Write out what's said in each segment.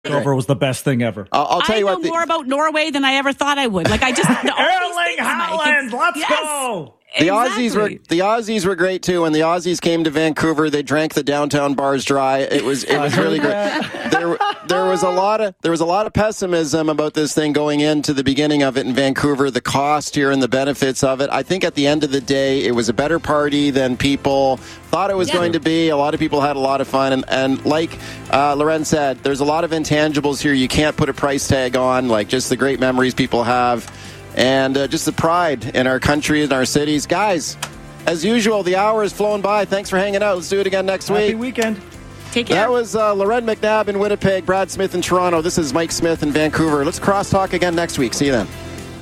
Vancouver was the best thing ever. I'll tell you what. I know more about Norway than I ever thought I would. Like I just Erling Haaland, let's go. The Aussies were great too. When the Aussies came to Vancouver, they drank the downtown bars dry. It was really great. There was a lot of pessimism about this thing going into the beginning of it in Vancouver, the cost here and the benefits of it. I think at the end of the day, it was a better party than people thought it was going to be. A lot of people had a lot of fun, and like Loren said, there's a lot of intangibles here you can't put a price tag on, like just the great memories people have. And just the pride in our country and our cities. Guys, as usual, the hour has flown by. Thanks for hanging out. Let's do it again next week. Happy weekend. Take care. That was Loren McNabb in Winnipeg, Brad Smith in Toronto. This is Mike Smith in Vancouver. Let's crosstalk again next week. See you then.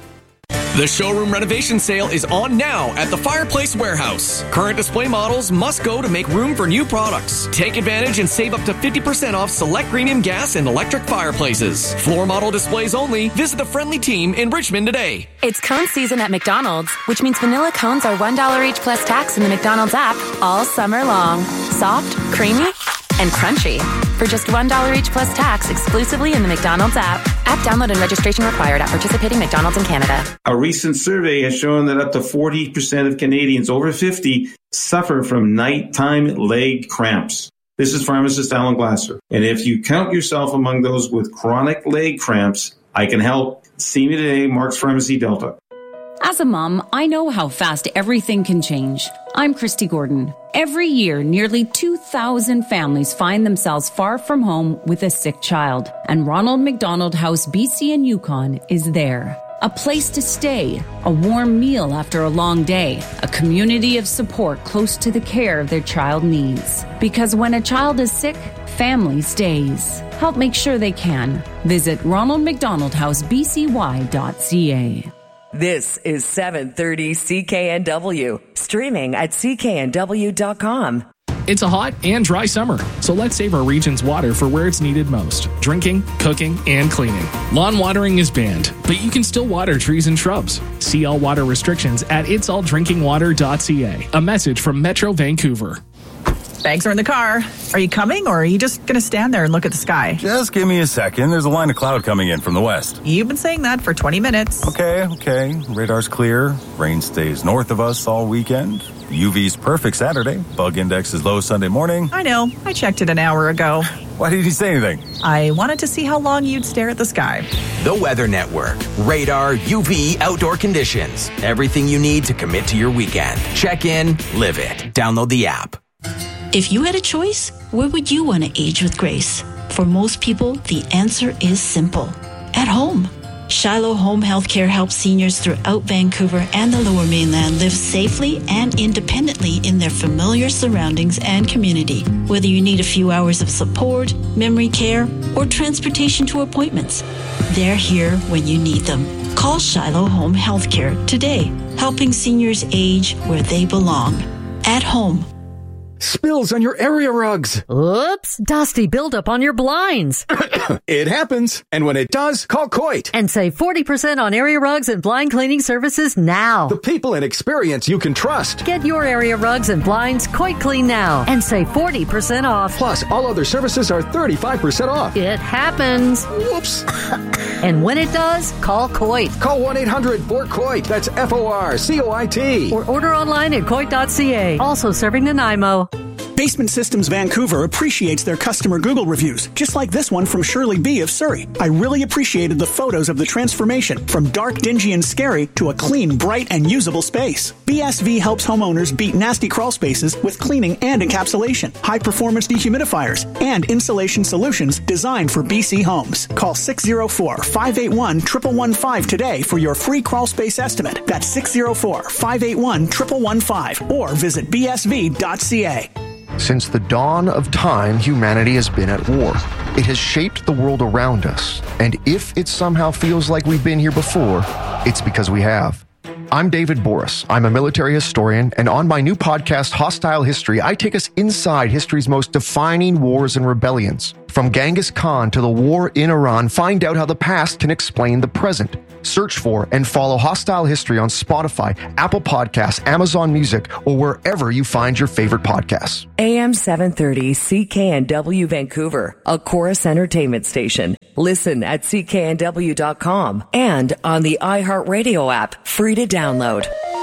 The showroom renovation sale is on now at the Fireplace Warehouse. Current display models must go to make room for new products. Take advantage and save up to 50% off select premium gas and electric fireplaces. Floor model displays only. Visit the friendly team in Richmond today. It's cone season at McDonald's, which means vanilla cones are $1 each plus tax in the McDonald's app all summer long. Soft, creamy, and crunchy. For just $1 each plus tax exclusively in the McDonald's app. App download and registration required at participating McDonald's in Canada. A recent survey has shown that up to 40% of Canadians over 50 suffer from nighttime leg cramps. This is pharmacist Alan Glasser. And if you count yourself among those with chronic leg cramps, I can help. See me today, Mark's Pharmacy Delta. As a mom, I know how fast everything can change. I'm Christy Gordon. Every year, nearly 2,000 families find themselves far from home with a sick child. And Ronald McDonald House BC and Yukon is there. A place to stay, a warm meal after a long day, a community of support close to the care their child needs. Because when a child is sick, family stays. Help make sure they can. Visit ronaldmcdonaldhousebcy.ca. This is 730 CKNW, streaming at cknw.com. It's a hot and dry summer, so let's save our region's water for where it's needed most: drinking, cooking, and cleaning. Lawn watering is banned, but you can still water trees and shrubs. See all water restrictions at itsalldrinkingwater.ca. A message from Metro Vancouver. Bags are in the car. Are you coming, or are you just going to stand there and look at the sky? Just give me a second. There's a line of cloud coming in from the west. You've been saying that for 20 minutes. Okay. Radar's clear. Rain stays north of us all weekend. UV's perfect Saturday. Bug index is low Sunday morning. I know. I checked it an hour ago. Why did you say anything? I wanted to see how long you'd stare at the sky. The Weather Network. Radar, UV, outdoor conditions. Everything you need to commit to your weekend. Check in, live it. Download the app. If you had a choice, where would you want to age with grace? For most people, the answer is simple. At home. Shiloh Home Healthcare helps seniors throughout Vancouver and the Lower Mainland live safely and independently in their familiar surroundings and community. Whether you need a few hours of support, memory care, or transportation to appointments, they're here when you need them. Call Shiloh Home Healthcare today, helping seniors age where they belong. At home. Spills on your area rugs. Oops, dusty buildup on your blinds. It happens. And when it does, call Coit. And save 40% on area rugs and blind cleaning services now. The people and experience you can trust. Get your area rugs and blinds Coit Clean now and save 40% off. Plus, all other services are 35% off. It happens. Whoops. And when it does, call Coit. Call 1-800-4COIT. That's FORCOIT. Or order online at coit.ca. Also serving Nanaimo. Basement Systems Vancouver appreciates their customer Google reviews, just like this one from Shirley B. of Surrey. I really appreciated the photos of the transformation from dark, dingy, and scary to a clean, bright, and usable space. BSV helps homeowners beat nasty crawl spaces with cleaning and encapsulation, high-performance dehumidifiers, and insulation solutions designed for BC homes. Call 604-581-1115 today for your free crawl space estimate. That's 604-581-1115 or visit bsv.ca. Since the dawn of time, humanity has been at war. It has shaped the world around us. And if it somehow feels like we've been here before, it's because we have. I'm David Boris. I'm a military historian, and on my new podcast, Hostile History, I take us inside history's most defining wars and rebellions. From Genghis Khan to the war in Iran, find out how the past can explain the present. Search for and follow Hostile History on Spotify, Apple Podcasts, Amazon Music, or wherever you find your favorite podcasts. AM 730 CKNW Vancouver, a Chorus Entertainment station. Listen at cknw.com and on the iHeartRadio app, free to download.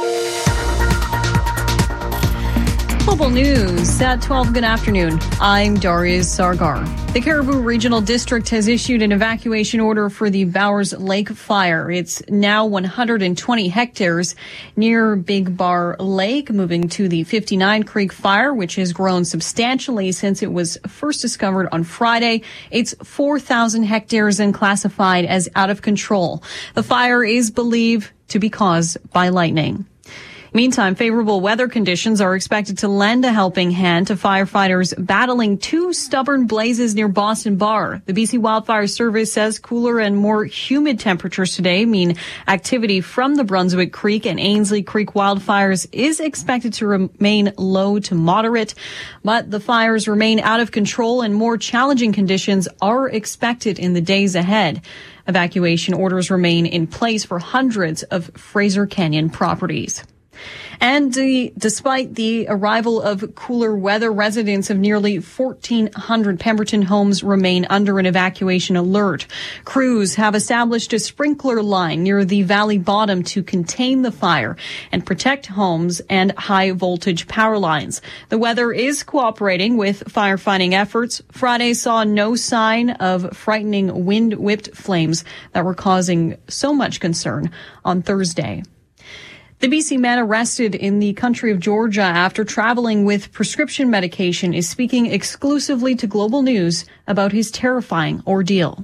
Global News at 12. Good afternoon. I'm Darius Sargar. The Caribou Regional District has issued an evacuation order for the Bowers Lake fire. It's now 120 hectares near Big Bar Lake, moving to the 59 Creek fire, which has grown substantially since it was first discovered on Friday. It's 4,000 hectares and classified as out of control. The fire is believed to be caused by lightning. Meantime, favorable weather conditions are expected to lend a helping hand to firefighters battling two stubborn blazes near Boston Bar. The BC Wildfire Service says cooler and more humid temperatures today mean activity from the Brunswick Creek and Ainsley Creek wildfires is expected to remain low to moderate. But the fires remain out of control and more challenging conditions are expected in the days ahead. Evacuation orders remain in place for hundreds of Fraser Canyon properties. And despite the arrival of cooler weather, residents of nearly 1,400 Pemberton homes remain under an evacuation alert. Crews have established a sprinkler line near the valley bottom to contain the fire and protect homes and high voltage power lines. The weather is cooperating with firefighting efforts. Friday saw no sign of frightening wind-whipped flames that were causing so much concern on Thursday. The BC man arrested in the country of Georgia after traveling with prescription medication is speaking exclusively to Global News about his terrifying ordeal.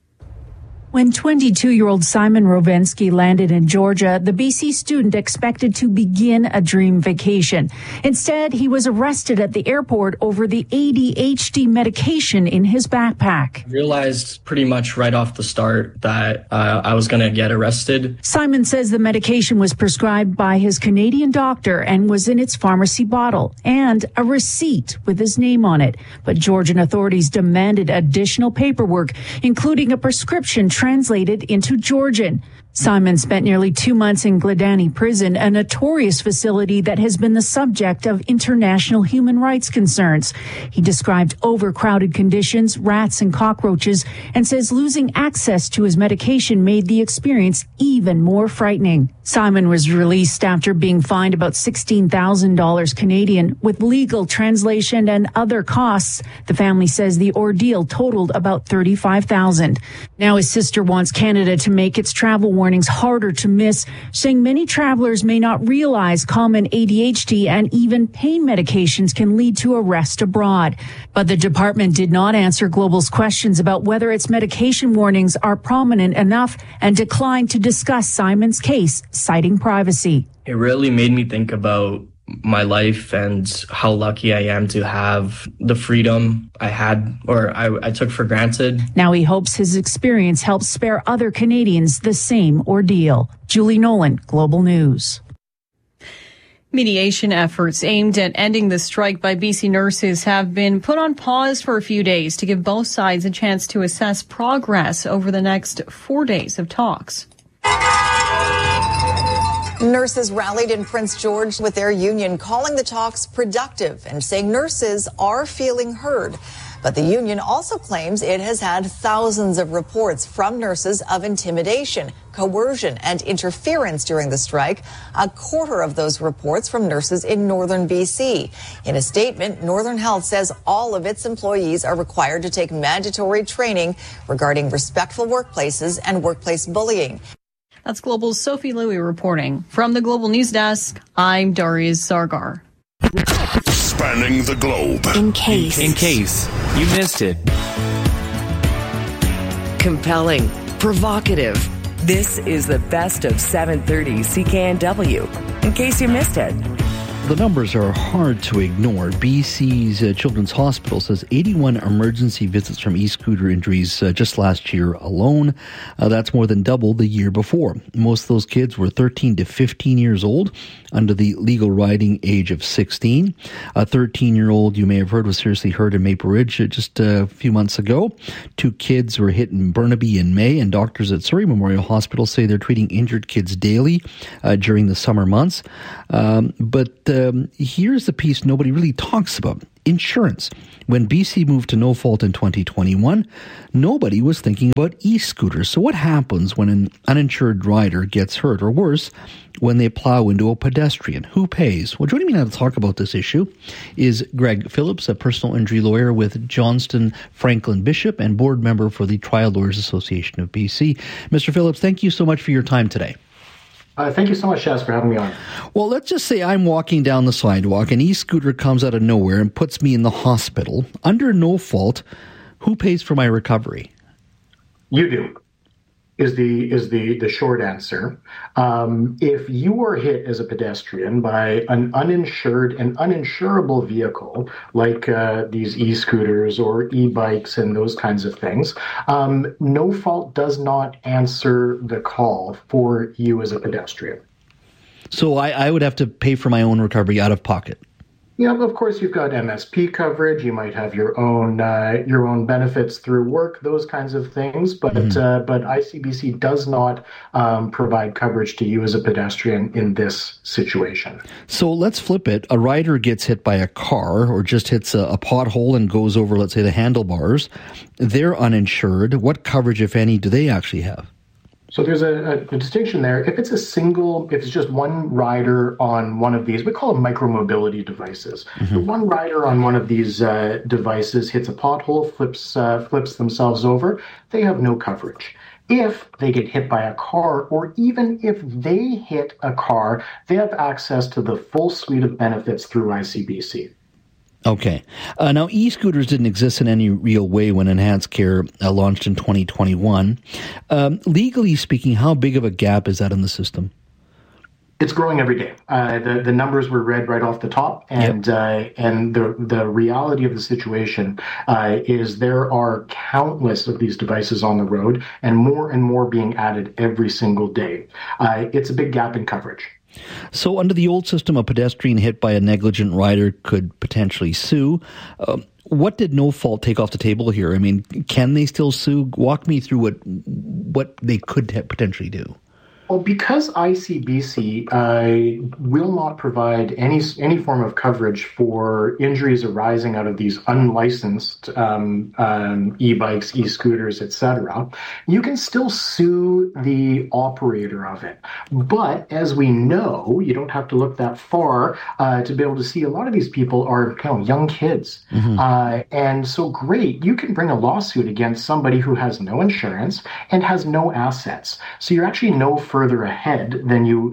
When 22-year-old Simon Rovensky landed in Georgia, the BC student expected to begin a dream vacation. Instead, he was arrested at the airport over the ADHD medication in his backpack. Realized pretty much right off the start that I was going to get arrested. Simon says the medication was prescribed by his Canadian doctor and was in its pharmacy bottle and a receipt with his name on it. But Georgian authorities demanded additional paperwork, including a prescription translated into Georgian. Simon spent nearly 2 months in Gladani Prison, a notorious facility that has been the subject of international human rights concerns. He described overcrowded conditions, rats and cockroaches, and says losing access to his medication made the experience even more frightening. Simon was released after being fined about $16,000 Canadian with legal translation and other costs. The family says the ordeal totaled about $35,000. Now his sister wants Canada to make its travel warnings harder to miss, saying many travelers may not realize common ADHD and even pain medications can lead to arrest abroad. But the department did not answer Global's questions about whether its medication warnings are prominent enough and declined to discuss Simon's case, citing privacy. It really made me think about my life and how lucky I am to have the freedom I had or I took for granted. Now he hopes his experience helps spare other Canadians the same ordeal. Julie Nolan, Global News. Mediation efforts aimed at ending the strike by BC nurses have been put on pause for a few days to give both sides a chance to assess progress over the next 4 days of talks. Nurses rallied in Prince George with their union, calling the talks productive and saying nurses are feeling heard. But the union also claims it has had thousands of reports from nurses of intimidation, coercion, and interference during the strike. A quarter of those reports from nurses in northern BC. In a statement, Northern Health says all of its employees are required to take mandatory training regarding respectful workplaces and workplace bullying. That's Global's Sophie Louie reporting. From the Global News Desk, I'm Darius Sargar. Spanning the globe. In case you missed it. Compelling, provocative. This is the best of 730 CKNW. In case you missed it. The numbers are hard to ignore. BC's Children's Hospital says 81 emergency visits from e-scooter injuries just last year alone. That's more than double the year before. Most of those kids were 13 to 15 years old, under the legal riding age of 16. A 13-year-old, you may have heard, was seriously hurt in Maple Ridge just a few months ago. 2 kids were hit in Burnaby in May, and doctors at Surrey Memorial Hospital say they're treating injured kids daily during the summer months. But here's the piece nobody really talks about. Insurance. When BC moved to no fault in 2021, nobody was thinking about e-scooters. So what happens when an uninsured rider gets hurt, or worse, when they plow into a pedestrian? Who pays? Well, joining me now to talk about this issue is Greg Phillips, a personal injury lawyer with Johnston Franklin Bishop and board member for the Trial Lawyers Association of BC. Mr. Phillips, thank you so much for your time today. Thank you so much, Shaz, for having me on. Well, let's just say I'm walking down the sidewalk, an e-scooter comes out of nowhere and puts me in the hospital. Under no fault, who pays for my recovery? You do, is the short answer. If you were hit as a pedestrian by an uninsured and uninsurable vehicle, like these e-scooters or e-bikes and those kinds of things, no fault does not answer the call for you as a pedestrian. So I would have to pay for my own recovery out of pocket? Yeah, of course, you've got MSP coverage. You might have your own benefits through work, those kinds of things. But but ICBC does not provide coverage to you as a pedestrian in this situation. So let's flip it. A rider gets hit by a car or just hits a pothole and goes over, let's say, the handlebars. They're uninsured. What coverage, if any, do they actually have? So there's a distinction there. If it's just one rider on one of these, we call them micromobility devices. Mm-hmm. One rider on one of these devices hits a pothole, flips themselves over, they have no coverage. If they get hit by a car, or even if they hit a car, they have access to the full suite of benefits through ICBC. Okay. Now, e-scooters didn't exist in any real way when Enhanced Care launched in 2021. Legally speaking, how big of a gap is that in the system? It's growing every day. The numbers were read right off the top, and the reality of the situation is there are countless of these devices on the road, and more being added every single day. It's a big gap in coverage. So under the old system, a pedestrian hit by a negligent rider could potentially sue. What did no fault take off the table here? I mean, can they still sue? Walk me through what they could potentially do. Well, because ICBC will not provide any form of coverage for injuries arising out of these unlicensed e-bikes, e-scooters, etc., you can still sue the operator of it. But as we know, you don't have to look that far to be able to see a lot of these people are young kids. Mm-hmm. And so great, you can bring a lawsuit against somebody who has no insurance and has no assets. So you're actually no further ahead than you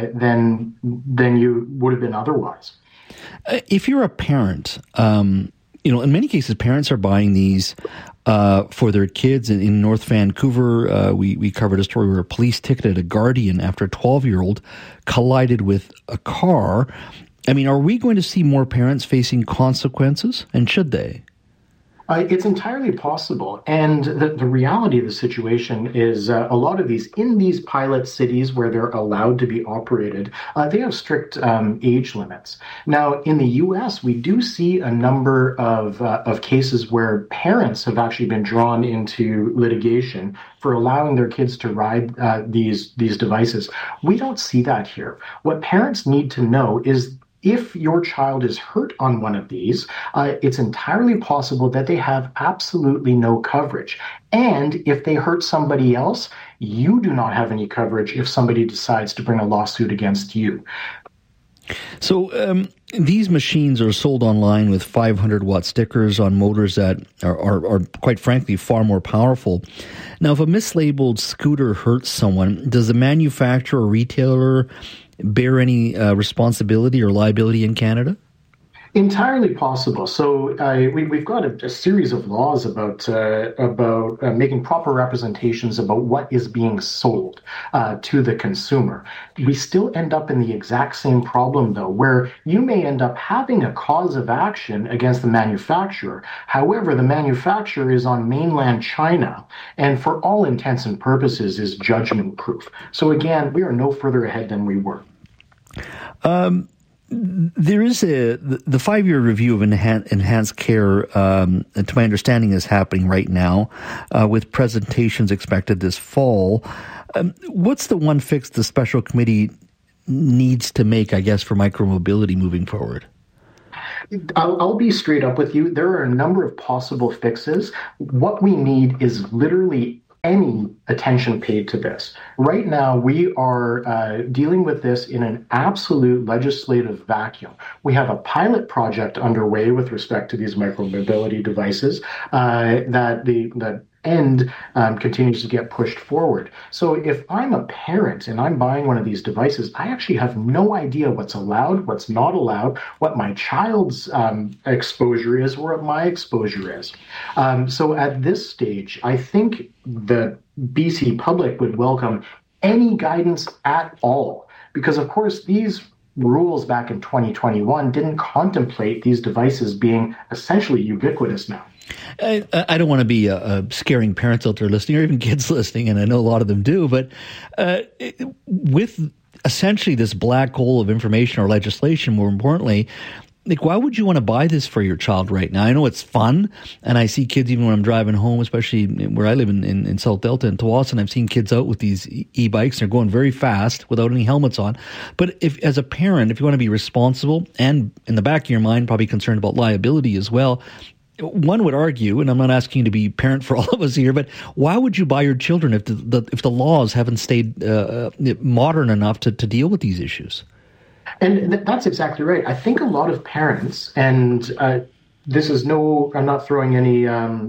would have been otherwise. If you're a parent, in many cases, parents are buying these for their kids. In North Vancouver, we covered a story where a police ticketed a guardian after a 12-year-old collided with a car. I mean, are we going to see more parents facing consequences, and should they? It's entirely possible. And the reality of the situation is a lot of these pilot cities where they're allowed to be operated, they have strict age limits. Now, in the U.S., we do see a number of cases where parents have actually been drawn into litigation for allowing their kids to ride these devices. We don't see that here. What parents need to know is if your child is hurt on one of these, it's entirely possible that they have absolutely no coverage. And if they hurt somebody else, you do not have any coverage if somebody decides to bring a lawsuit against you. So these machines are sold online with 500-watt stickers on motors that are quite frankly far more powerful. Now, if a mislabeled scooter hurts someone, does the manufacturer or retailer bear any responsibility or liability in Canada? Entirely possible. So we've got a series of laws about making proper representations about what is being sold to the consumer. We still end up in the exact same problem, though, where you may end up having a cause of action against the manufacturer. However, the manufacturer is on mainland China, and for all intents and purposes is judgment-proof. So again, we are no further ahead than we were. There is the 5-year review of enhanced care, to my understanding, is happening right now, with presentations expected this fall. What's the one fix the special committee needs to make, I guess, for micromobility moving forward? I'll be straight up with you. There are a number of possible fixes. What we need is literally any attention paid to this. Right now, we are dealing with this in an absolute legislative vacuum. We have a pilot project underway with respect to these micromobility devices that continues to get pushed forward. So if I'm a parent and I'm buying one of these devices, I actually have no idea what's allowed, what's not allowed, what my child's exposure is, or what my exposure is. So at this stage, I think the BC public would welcome any guidance at all, because of course these rules back in 2021 didn't contemplate these devices being essentially ubiquitous now. I don't want to be scaring parents out there listening, or even kids listening, and I know a lot of them do, but with essentially this black hole of information or legislation, more importantly, like, why would you want to buy this for your child right now? I know it's fun, and I see kids even when I'm driving home, especially where I live in South Delta in Tawasin, I've seen kids out with these e-bikes, and they're going very fast without any helmets on. But if, as a parent, if you want to be responsible and in the back of your mind probably concerned about liability as well, one would argue, and I'm not asking you to be parent for all of us here, but why would you buy your children if the laws haven't stayed modern enough to deal with these issues? And that's exactly right. I think a lot of parents, and this is I'm not throwing any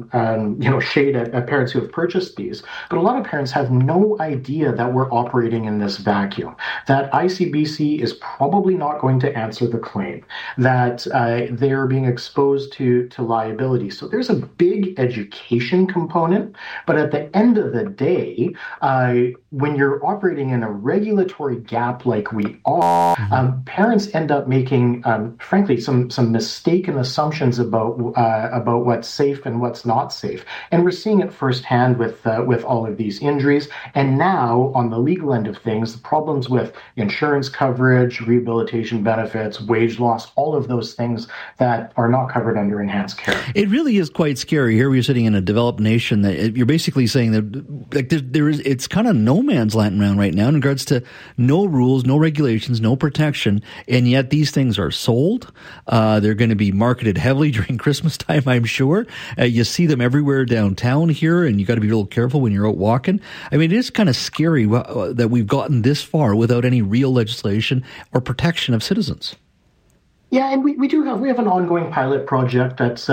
shade at parents who have purchased these, but a lot of parents have no idea that we're operating in this vacuum, that ICBC is probably not going to answer the claim, that they're being exposed to liability. So there's a big education component, but at the end of the day, when you're operating in a regulatory gap like we are, parents end up making, frankly, some mistaken assumptions about what's safe and what's not safe. And we're seeing it firsthand with all of these injuries. And now, on the legal end of things, the problems with insurance coverage, rehabilitation benefits, wage loss, all of those things that are not covered under enhanced care. It really is quite scary. Here we're sitting in a developed nation that you're basically saying that like it's kind of no man's land around right now in regards to no rules, no regulations, no protection, and yet these things are sold. They're going to be marketed heavily during Christmas time, I'm sure. You see them everywhere downtown here, and you got to be real careful when you're out walking. I mean, it is kind of scary that we've gotten this far without any real legislation or protection of citizens. Yeah, and we have an ongoing pilot project that's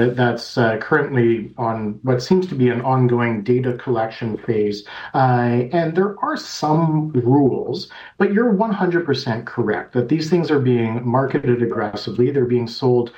currently on what seems to be an ongoing data collection phase, and there are some rules, but you're 100% correct that these things are being marketed aggressively. They're being sold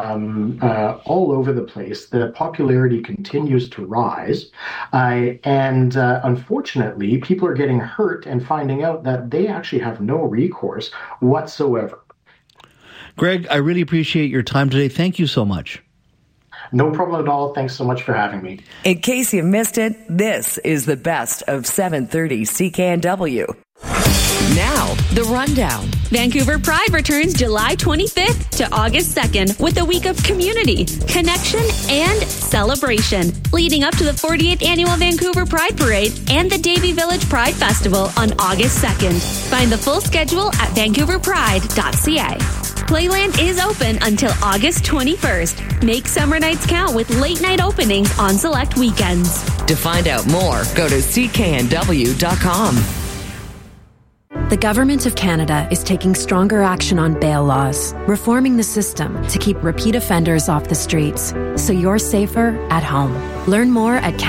all over the place. The popularity continues to rise, and unfortunately, people are getting hurt and finding out that they actually have no recourse whatsoever. Greg, I really appreciate your time today. Thank you so much. No problem at all. Thanks so much for having me. In case you missed it, this is the best of 730 CKNW. Now, the rundown. Vancouver Pride returns July 25th to August 2nd with a week of community, connection, and celebration, leading up to the 48th Annual Vancouver Pride Parade and the Davie Village Pride Festival on August 2nd. Find the full schedule at vancouverpride.ca. Playland is open until August 21st. Make summer nights count with late night openings on select weekends. To find out more, go to cknw.com. The Government of Canada is taking stronger action on bail laws, reforming the system to keep repeat offenders off the streets, so you're safer at home. Learn more at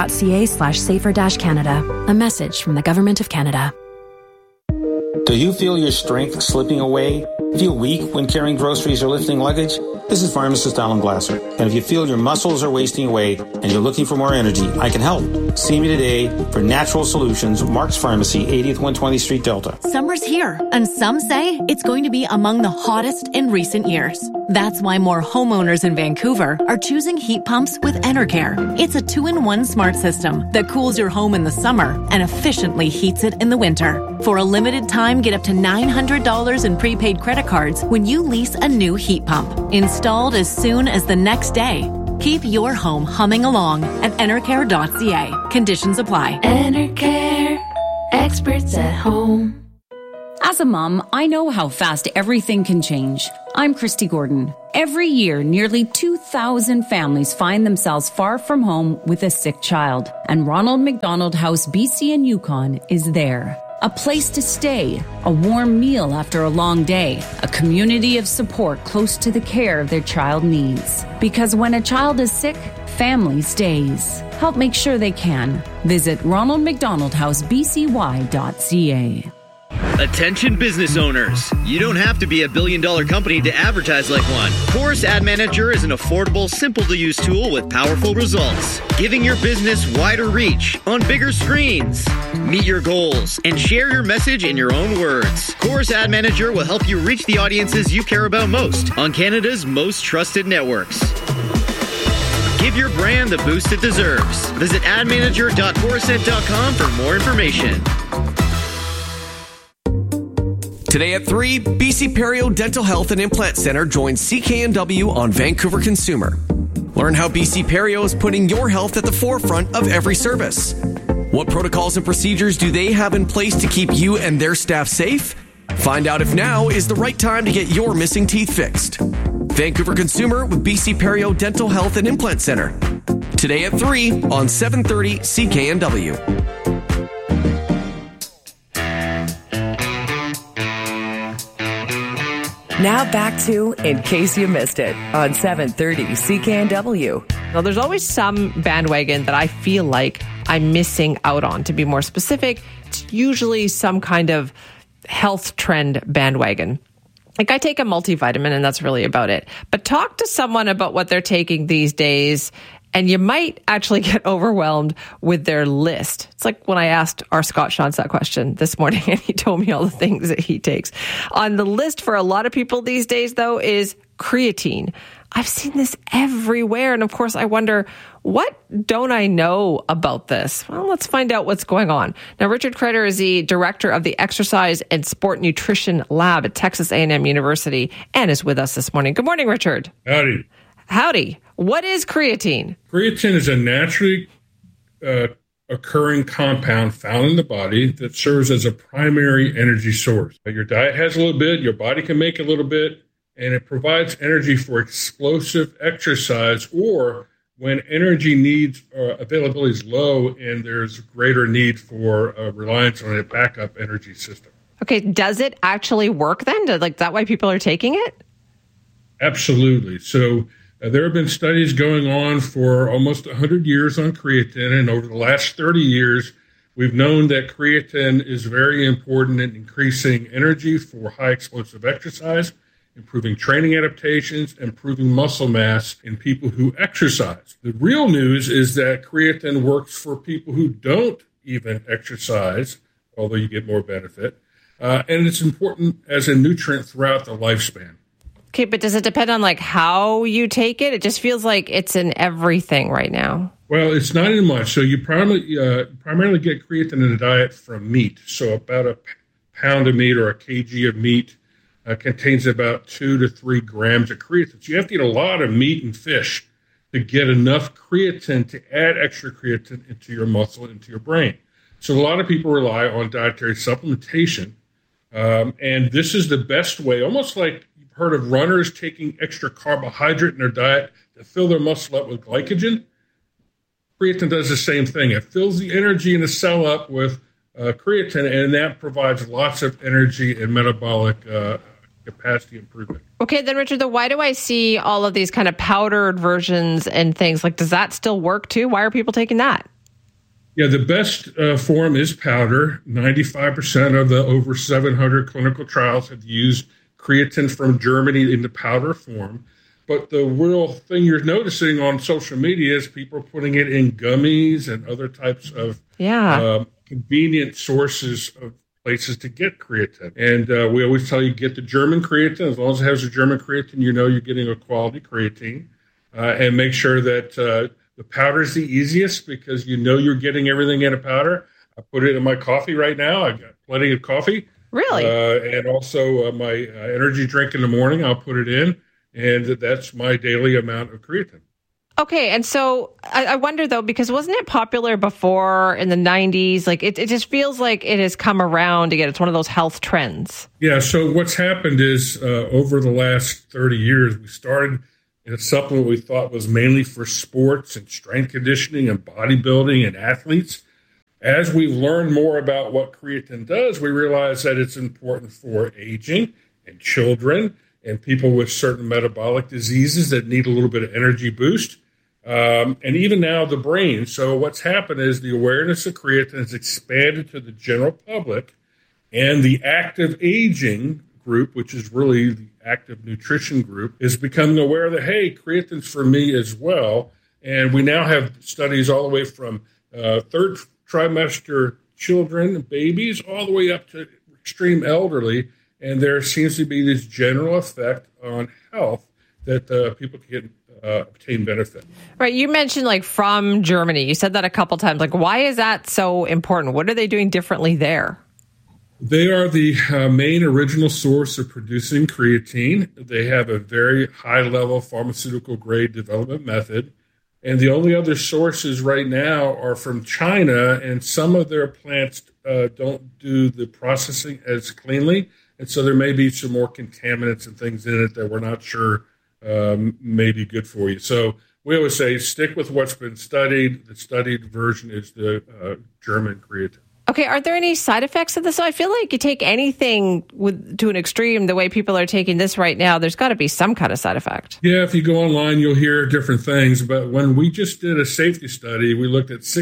canada.ca/safer-canada. A message from the Government of Canada. Do you feel your strength slipping away? Feel weak when carrying groceries or lifting luggage? This is pharmacist Alan Glasser. And if you feel your muscles are wasting away and you're looking for more energy, I can help. See me today for Natural Solutions, Mark's Pharmacy, 80th 120th Street, Delta. Summer's here, and some say it's going to be among the hottest in recent years. That's why more homeowners in Vancouver are choosing heat pumps with Enercare. It's a 2-in-1 smart system that cools your home in the summer and efficiently heats it in the winter. For a limited time, get up to $900 in prepaid credit cards when you lease a new heat pump. Installed as soon as the next day. Keep your home humming along at enercare.ca. Conditions apply. Enercare. Experts at home. As a mom, I know how fast everything can change. I'm Christy Gordon. Every year, nearly 2,000 families find themselves far from home with a sick child. And Ronald McDonald House BC and Yukon is there. A place to stay, a warm meal after a long day, a community of support close to the care their child needs. Because when a child is sick, family stays. Help make sure they can. Visit ronaldmcdonaldhousebcy.ca. Attention business owners. You don't have to be a billion-dollar company to advertise like one. Chorus Ad Manager is an affordable, simple-to-use tool with powerful results, giving your business wider reach on bigger screens. Meet your goals and share your message in your own words. Chorus Ad Manager will help you reach the audiences you care about most on Canada's most trusted networks. Give your brand the boost it deserves. Visit admanager.chorused.com for more information. Today at 3, BC Perio Dental Health and Implant Center joins CKNW on Vancouver Consumer. Learn how BC Perio is putting your health at the forefront of every service. What protocols and procedures do they have in place to keep you and their staff safe? Find out if now is the right time to get your missing teeth fixed. Vancouver Consumer with BC Perio Dental Health and Implant Center. Today at 3 on 730 CKNW. Now back to In Case You Missed It on 730 CKNW. Now, there's always some bandwagon that I feel like I'm missing out on. To be more specific, it's usually some kind of health trend bandwagon. Like, I take a multivitamin and that's really about it. But talk to someone about what they're taking these days and you might actually get overwhelmed with their list. It's like when I asked our Scott Shantz that question this morning and he told me all the things that he takes. On the list for a lot of people these days, though, is creatine. I've seen this everywhere. And of course, I wonder, what don't I know about this? Well, let's find out what's going on. Now, Richard Kreider is the director of the Exercise and Sport Nutrition Lab at Texas A&M University and is with us this morning. Good morning, Richard. Howdy. Howdy. What is creatine? Creatine is a naturally occurring compound found in the body that serves as a primary energy source. Your diet has a little bit, your body can make a little bit, and it provides energy for explosive exercise or when energy needs availability is low and there's greater need for reliance on a backup energy system. Okay, does it actually work then? Is that why people are taking it? Absolutely. So there have been studies going on for almost 100 years on creatine, and over the last 30 years, we've known that creatine is very important in increasing energy for high explosive exercise, improving training adaptations, improving muscle mass in people who exercise. The real news is that creatine works for people who don't even exercise, although you get more benefit, and it's important as a nutrient throughout the lifespan. Okay, but does it depend on how you take it? It just feels like it's in everything right now. Well, it's not in much. So you primarily get creatine in a diet from meat. So about a pound of meat or a kg of meat contains about 2 to 3 grams of creatine. So you have to eat a lot of meat and fish to get enough creatine to add extra creatine into your muscle, into your brain. So a lot of people rely on dietary supplementation. And this is the best way, almost like you've heard of runners taking extra carbohydrate in their diet to fill their muscle up with glycogen. Creatine does the same thing. It fills the energy in the cell up with creatine, and that provides lots of energy and metabolic capacity improvement. Okay, then Richard, why do I see all of these kind of powdered versions and things? Does that still work too? Why are people taking that? Yeah, the best form is powder. 95% of the over 700 clinical trials have used creatine from Germany in the powder form. But the real thing you're noticing on social media is people are putting it in gummies and other types of convenient sources of places to get creatine. And we always tell you, get the German creatine. As long as it has a German creatine, you know you're getting a quality creatine. And make sure that the powder is the easiest because you know you're getting everything in a powder. I put it in my coffee right now. I've got plenty of coffee. Really? And also my energy drink in the morning, I'll put it in. And that's my daily amount of creatine. Okay, and so I wonder, though, because wasn't it popular before in the 90s? Like, it just feels like it has come around again. It's one of those health trends. Yeah, so what's happened is over the last 30 years, we started in a supplement we thought was mainly for sports and strength conditioning and bodybuilding and athletes. As we've learned more about what creatine does, we realize that it's important for aging and children and people with certain metabolic diseases that need a little bit of energy boost, and even now the brain. So what's happened is the awareness of creatine has expanded to the general public, and the active aging group, which is really the active nutrition group, is becoming aware that, hey, creatine's for me as well. And we now have studies all the way from third trimester children, babies, all the way up to extreme elderly. And there seems to be this general effect on health that people can obtain benefit. Right. You mentioned like from Germany. You said that a couple times. Like, why is that so important? What are they doing differently there? They are the main original source of producing creatine. They have a very high-level pharmaceutical-grade development method. And the only other sources right now are from China, and some of their plants don't do the processing as cleanly. And so there may be some more contaminants and things in it that we're not sure may be good for you. So we always say stick with what's been studied. The studied version is the German creatine. Okay, are there any side effects of this? So I feel like you take anything to an extreme, the way people are taking this right now, there's got to be some kind of side effect. Yeah, if you go online, you'll hear different things. But when we just did a safety study, we looked at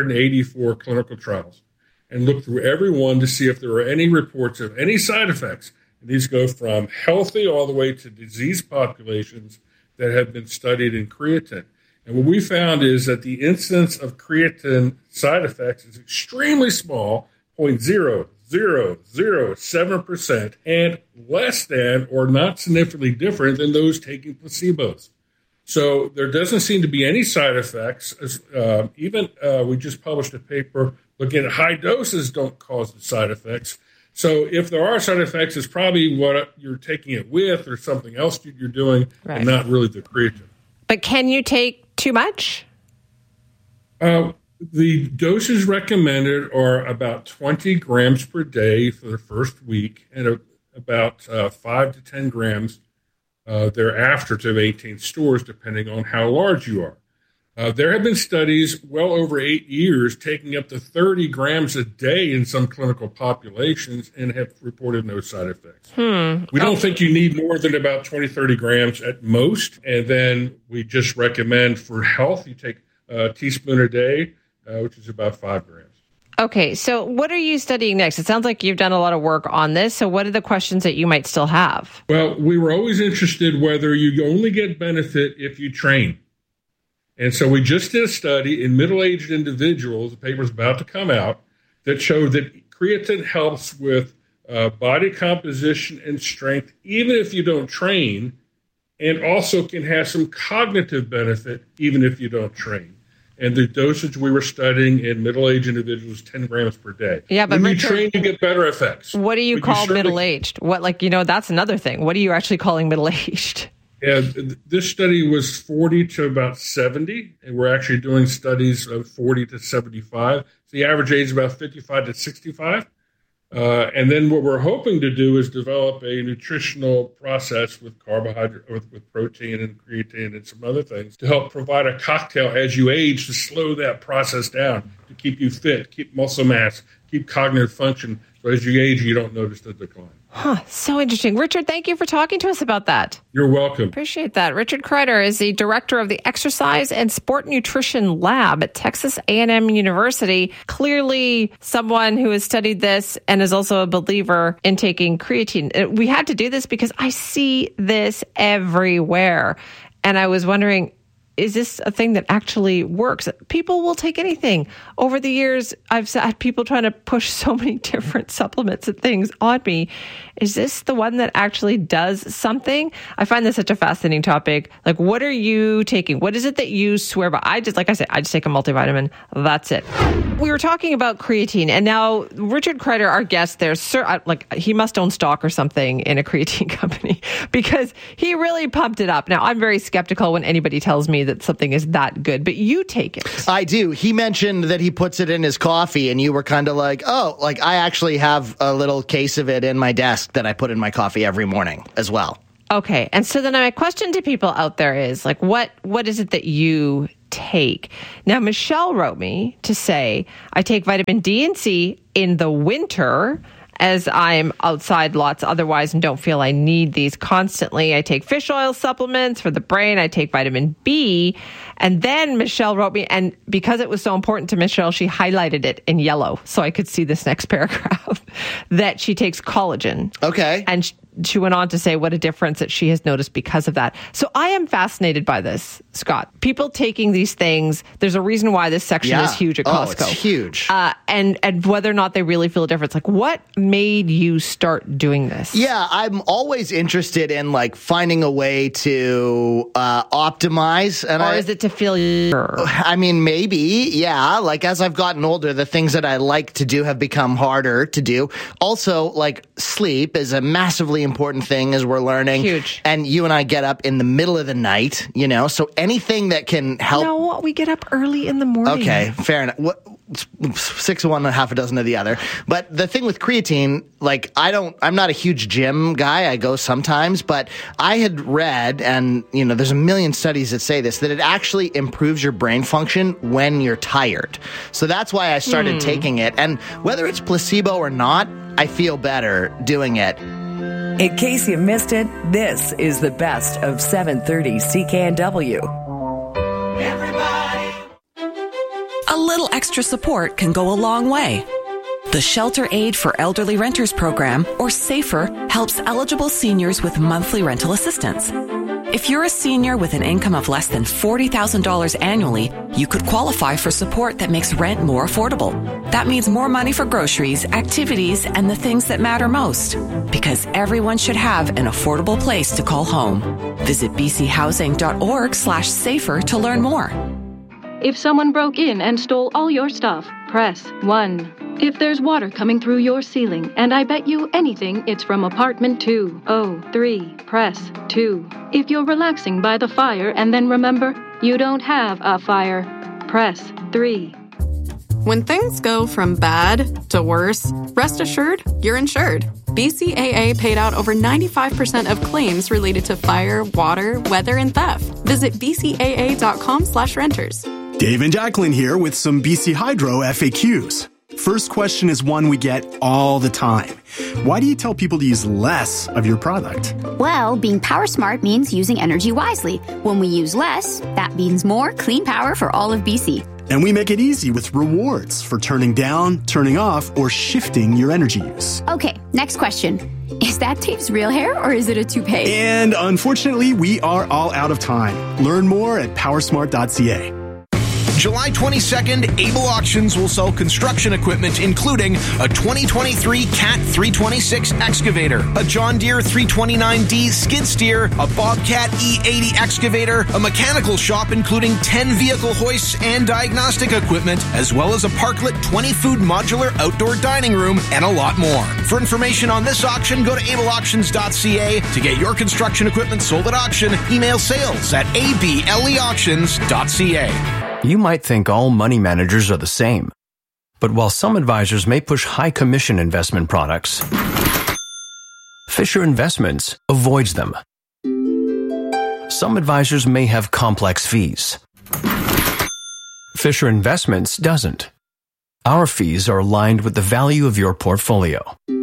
684 clinical trials and looked through every one to see if there were any reports of any side effects. And these go from healthy all the way to diseased populations that have been studied in creatine. And what we found is that the incidence of creatine side effects is extremely small, 0.0007%, and less than or not significantly different than those taking placebos. So there doesn't seem to be any side effects. We just published a paper looking at high doses don't cause the side effects. So if there are side effects, it's probably what you're taking it with or something else you're doing, right, and not really the creatine. But can you take too much? The doses recommended are about 20 grams per day for the first week and about 5 to 10 grams thereafter to maintain stores, depending on how large you are. There have been studies well over 8 years taking up to 30 grams a day in some clinical populations and have reported no side effects. We don't think you need more than about 20, 30 grams at most. And then we just recommend for health, you take a teaspoon a day, which is about 5 grams. Okay, so what are you studying next? It sounds like you've done a lot of work on this. So what are the questions that you might still have? Well, we were always interested whether you only get benefit if you train. And so we just did a study in middle-aged individuals, the paper's about to come out, that showed that creatine helps with body composition and strength, even if you don't train, and also can have some cognitive benefit, even if you don't train. And the dosage we were studying in middle-aged individuals, 10 grams per day. Yeah, but when Richard, you train, you get better effects. What do you call middle-aged? That's another thing. What are you actually calling middle-aged? Yeah, this study was 40 to about 70, and we're actually doing studies of 40 to 75. So the average age is about 55 to 65. And then what we're hoping to do is develop a nutritional process with carbohydrate, with protein and creatine and some other things to help provide a cocktail as you age to slow that process down, to keep you fit, keep muscle mass, keep cognitive function. So as you age, you don't notice the decline. Huh, so interesting. Richard, thank you for talking to us about that. You're welcome. Appreciate that. Richard Kreider is the director of the Exercise and Sport Nutrition Lab at Texas A&M University. Clearly someone who has studied this and is also a believer in taking creatine. We had to do this because I see this everywhere. And I was wondering, is this a thing that actually works? People will take anything. Over the years, I've had people trying to push so many different supplements and things on me. Is this the one that actually does something? I find this such a fascinating topic. Like, what are you taking? What is it that you swear by? I just take a multivitamin. That's it. We were talking about creatine, and now Richard Kreider, our guest there, he must own stock or something in a creatine company because he really pumped it up. Now, I'm very skeptical when anybody tells me that something is that good, but you take it. I do. He mentioned that he puts it in his coffee, and you were kind of like, oh, like I actually have a little case of it in my desk that I put in my coffee every morning as well. Okay. And so then my question to people out there is like, what is it that you take? Now, Michelle wrote me to say, I take vitamin D and C in the winter as I'm outside lots otherwise and don't feel I need these constantly. I take fish oil supplements for the brain. I take vitamin B. And then Michelle wrote me, and because it was so important to Michelle, she highlighted it in yellow so I could see this next paragraph, that she takes collagen. Okay. And she went on to say what a difference that she has noticed because of that. So I am fascinated by this, Scott. People taking these things, there's a reason why this section is huge at Costco. Oh, it's huge. And whether or not they really feel a difference. Like, what made you start doing this? Yeah, I'm always interested in like finding a way to optimize. Or is it to feel? I mean, maybe, yeah. Like as I've gotten older, the things that I like to do have become harder to do. Also, like sleep is a massively important thing as we're learning. Huge. And you and I get up in the middle of the night, you know, so anything that can help. No, we get up early in the morning. Okay, fair enough. 6 of one and half a dozen of the other. But the thing with creatine, like I'm not a huge gym guy. I go sometimes, but I had read, and you know, there's a million studies that say this, that it actually improves your brain function when you're tired. So that's why I started taking it. And whether it's placebo or not, I feel better doing it. In case you missed it, this is the best of 730 CKNW. A little extra support can go a long way. The Shelter Aid for Elderly Renters program, or SAFER, helps eligible seniors with monthly rental assistance. If you're a senior with an income of less than $40,000 annually, you could qualify for support that makes rent more affordable. That means more money for groceries, activities, and the things that matter most. Because everyone should have an affordable place to call home. Visit bchousing.org/safer to learn more. If someone broke in and stole all your stuff, press 1. If there's water coming through your ceiling, and I bet you anything it's from apartment 203, press 2. If you're relaxing by the fire and then remember you don't have a fire, press 3. When things go from bad to worse, rest assured you're insured. BCAA paid out over 95% of claims related to fire, water, weather, and theft. Visit bcaa.com/renters. Dave and Jacqueline here with some BC Hydro FAQs. First question is one we get all the time. Why do you tell people to use less of your product? Well, being power smart means using energy wisely. When we use less, that means more clean power for all of BC. And we make it easy with rewards for turning down, turning off, or shifting your energy use. Okay, next question. Is that Dave's real hair or is it a toupee? And unfortunately, we are all out of time. Learn more at powersmart.ca. July 22nd, Able Auctions will sell construction equipment, including a 2023 Cat 326 excavator, a John Deere 329D skid steer, a Bobcat E80 excavator, a mechanical shop including 10 vehicle hoists and diagnostic equipment, as well as a Parklet 20-food modular outdoor dining room, and a lot more. For information on this auction, go to ableauctions.ca. To get your construction equipment sold at auction, email sales@ableauctions.ca. You might think all money managers are the same. But while some advisors may push high commission investment products, Fisher Investments avoids them. Some advisors may have complex fees. Fisher Investments doesn't. Our fees are aligned with the value of your portfolio.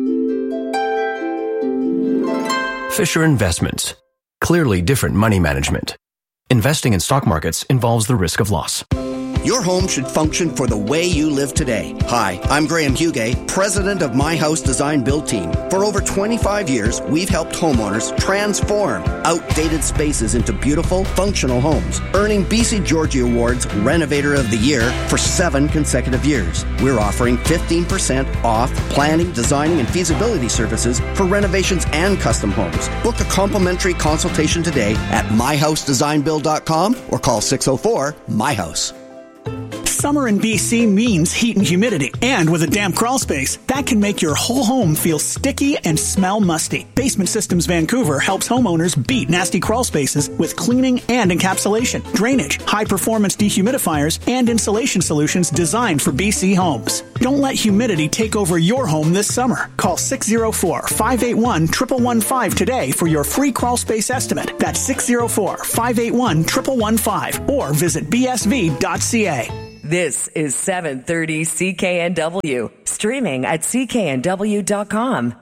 Fisher Investments. Clearly different money management. Investing in stock markets involves the risk of loss. Your home should function for the way you live today. Hi, I'm Graham Hugay, president of My House Design Build Team. For over 25 years, we've helped homeowners transform outdated spaces into beautiful, functional homes, earning BC Georgie Awards Renovator of the Year for 7 consecutive years. We're offering 15% off planning, designing, and feasibility services for renovations and custom homes. Book a complimentary consultation today at myhousedesignbuild.com or call 604-MY-HOUSE. Summer in BC means heat and humidity. And with a damp crawl space, that can make your whole home feel sticky and smell musty. Basement Systems Vancouver helps homeowners beat nasty crawl spaces with cleaning and encapsulation, drainage, high-performance dehumidifiers, and insulation solutions designed for BC homes. Don't let humidity take over your home this summer. Call 604-581-1115 today for your free crawl space estimate. That's 604-581-1115 or visit bsv.ca. This is 730 CKNW, streaming at cknw.com.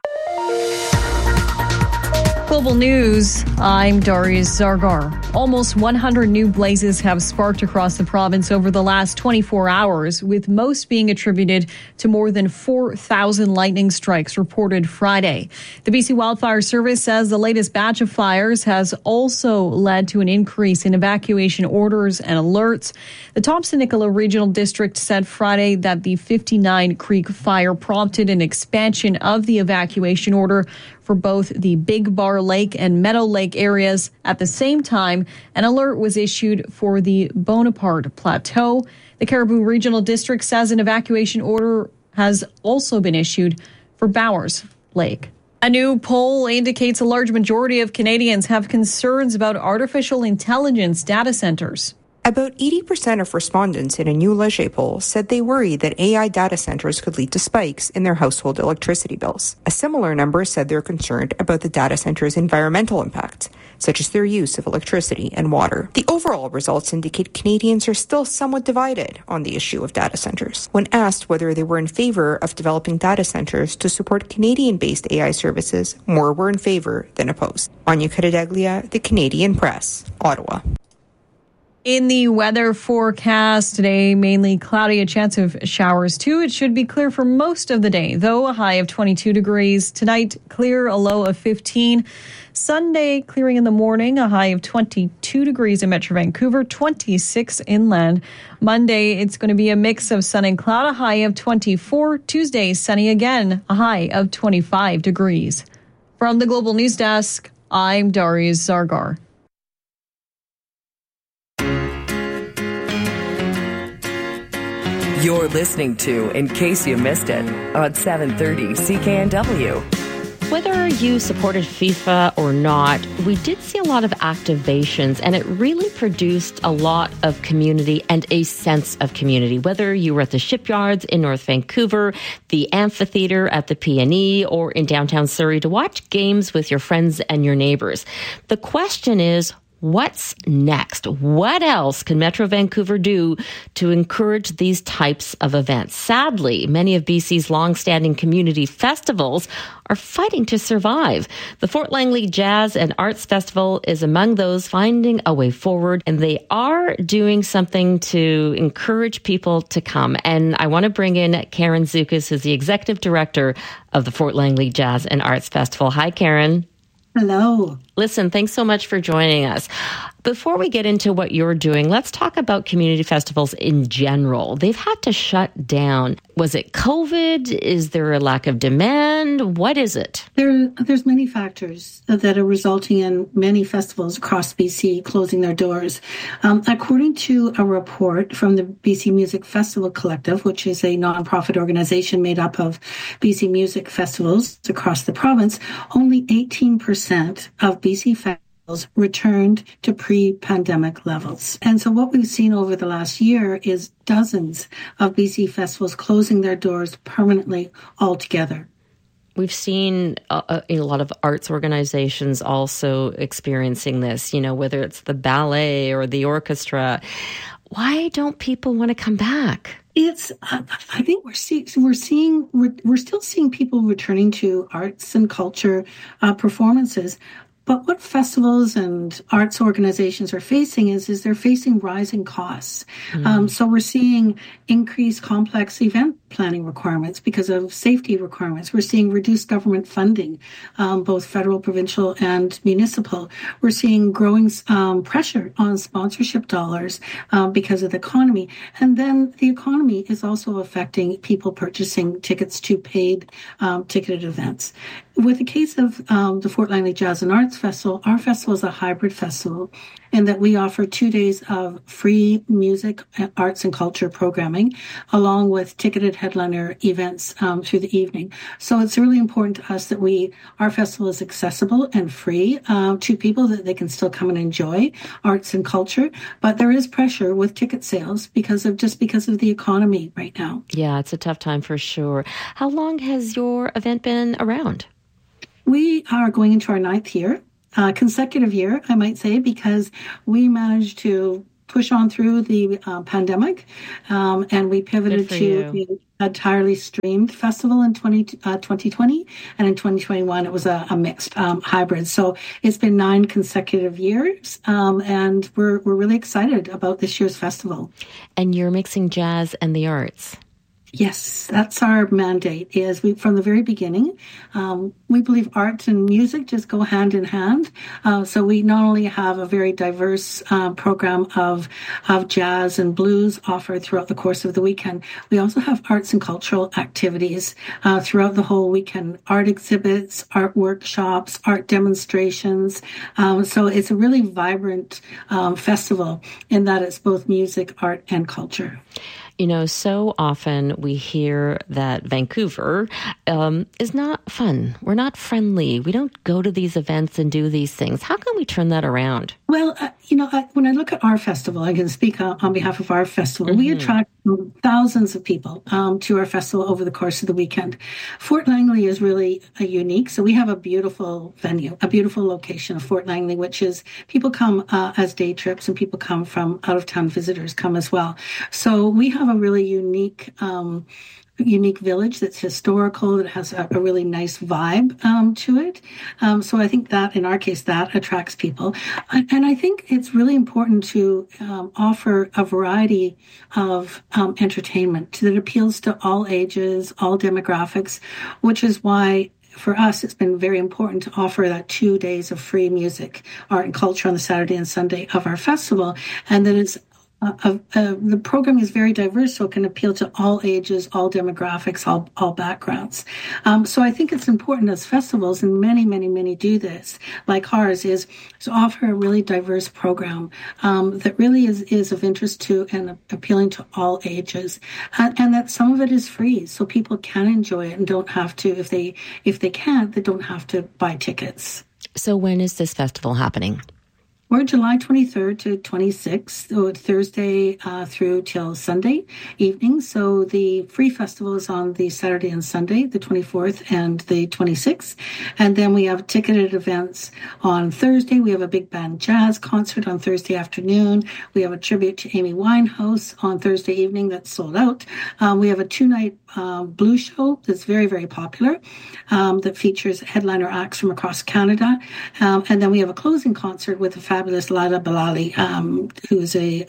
Global News, I'm Darius Zargar. Almost 100 new blazes have sparked across the province over the last 24 hours, with most being attributed to more than 4,000 lightning strikes reported Friday. The BC Wildfire Service says the latest batch of fires has also led to an increase in evacuation orders and alerts. The Thompson-Nicola Regional District said Friday that the 59 Creek fire prompted an expansion of the evacuation order for both the Big Bar Lake and Meadow Lake areas. At the same time, an alert was issued for the Bonaparte Plateau. The Cariboo Regional District says an evacuation order has also been issued for Bowers Lake. A new poll indicates a large majority of Canadians have concerns about artificial intelligence data centers. About 80% of respondents in a new Leger poll said they worry that AI data centers could lead to spikes in their household electricity bills. A similar number said they're concerned about the data centers' environmental impacts, such as their use of electricity and water. The overall results indicate Canadians are still somewhat divided on the issue of data centers. When asked whether they were in favor of developing data centers to support Canadian-based AI services, more were in favor than opposed. Anya Caradeglia, The Canadian Press, Ottawa. In the weather forecast today, mainly cloudy, a chance of showers too. It should be clear for most of the day, though a high of 22 degrees. Tonight, clear, a low of 15. Sunday, clearing in the morning, a high of 22 degrees in Metro Vancouver, 26 inland. Monday, it's going to be a mix of sun and cloud, a high of 24. Tuesday, sunny again, a high of 25 degrees. From the Global News Desk, I'm Darius Zargar. You're listening to In Case You Missed It on 730 CKNW. Whether you supported FIFA or not, we did see a lot of activations, and it really produced a lot of community and a sense of community. Whether you were at the shipyards in North Vancouver, the amphitheater at the PNE, or in downtown Surrey to watch games with your friends and your neighbors. The question is, what's next? What else can Metro Vancouver do to encourage these types of events? Sadly, many of BC's long-standing community festivals are fighting to survive. The Fort Langley Jazz and Arts Festival is among those finding a way forward, and they are doing something to encourage people to come. And I want to bring in Karen Zukas, who's the executive director of the Fort Langley Jazz and Arts Festival. Hi, Karen. Hello. Listen, thanks so much for joining us. Before we get into what you're doing, let's talk about community festivals in general. They've had to shut down. Was it COVID? Is there a lack of demand? What is it? There's many factors that are resulting in many festivals across BC closing their doors. According to a report from the BC Music Festival Collective, which is a nonprofit organization made up of BC music festivals across the province, only 18% of BC festivals returned to pre-pandemic levels. And so what we've seen over the last year is dozens of BC festivals closing their doors permanently altogether. We've seen a lot of arts organizations also experiencing this, whether it's the ballet or the orchestra. Why don't people want to come back? I think we're still seeing people returning to arts and culture performances. But what festivals and arts organizations are facing is they're facing rising costs. So we're seeing increased complex event planning requirements because of safety requirements. We're seeing reduced government funding, both federal, provincial, and municipal. We're seeing growing pressure on sponsorship dollars because of the economy. And then the economy is also affecting people purchasing tickets to paid ticketed events. With the case of the Fort Langley Jazz and Arts Festival, our festival is a hybrid festival in that we offer 2 days of free music, arts, and culture programming, along with ticketed headliner events through the evening. So it's really important to us that our festival is accessible and free to people, that they can still come and enjoy arts and culture. But there is pressure with ticket sales because of the economy right now. Yeah, it's a tough time for sure. How long has your event been around? We are going into our 9th year, consecutive year, I might say, because we managed to push on through the pandemic, and we pivoted to an entirely streamed festival in 2020, and in 2021 it was a mixed hybrid. So it's been 9 consecutive years, and we're really excited about this year's festival. And you're mixing jazz and the arts. Yes, that's our mandate. From the very beginning, we believe art and music just go hand in hand. So we not only have a very diverse program of jazz and blues offered throughout the course of the weekend, we also have arts and cultural activities throughout the whole weekend. Art exhibits, art workshops, art demonstrations. So it's a really vibrant festival in that it's both music, art, and culture. You know, so often we hear that Vancouver is not fun. We're not friendly. We don't go to these events and do these things. How can we turn that around? Well, when I look at our festival, I can speak on behalf of our festival. We attract thousands of people to our festival over the course of the weekend. Fort Langley is really unique. So we have a beautiful venue, a beautiful location of Fort Langley, which is people come as day trips, and people come from out-of-town visitors come as well. So we have a really unique village that's historical, that has a really nice vibe to it. So I think that, in our case, that attracts people. And I think it's really important to offer a variety of entertainment that appeals to all ages, all demographics, which is why for us, it's been very important to offer that 2 days of free music, art, and culture on the Saturday and Sunday of our festival. And then it's the program is very diverse, so it can appeal to all ages, all demographics, all backgrounds. So I think it's important as festivals, and many do this, like ours, is to offer a really diverse program that really is of interest to and appealing to all ages, and that some of it is free, so people can enjoy it and don't have to, if they can't, they don't have to buy tickets. So when is this festival happening? We're July 23rd to 26th, so Thursday through till Sunday evening. So the free festival is on the Saturday and Sunday, the 24th and the 26th. And then we have ticketed events on Thursday. We have a big band jazz concert on Thursday afternoon. We have a tribute to Amy Winehouse on Thursday evening that's sold out. We have a 2-night blues show that's very, very popular that features headliner acts from across Canada. And then we have a closing concert with the fabulous Laila Bilali, who's a